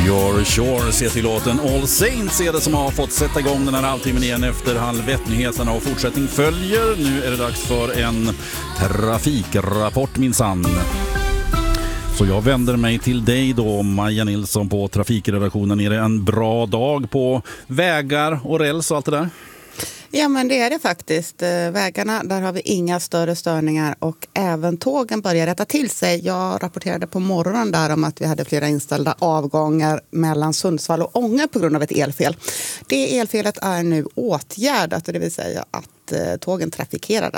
Your Shores heter låten. All Saints är det som har fått sätta igång den här halvtimmen igen efter 12:30-nyheterna, och fortsättning följer. Nu är det dags för en trafikrapport minsann. Så jag vänder mig till dig då, Maja Nilsson på trafikredaktionen. Är det en bra dag på vägar och räls och allt det där? Ja, men det är det faktiskt. Vägarna, där har vi inga större störningar, och även tågen börjar rätta till sig. Jag rapporterade på morgonen där om att vi hade flera inställda avgångar mellan Sundsvall och Ånge på grund av ett elfel. Det elfelet är nu åtgärdat, det vill säga att tågen trafikerar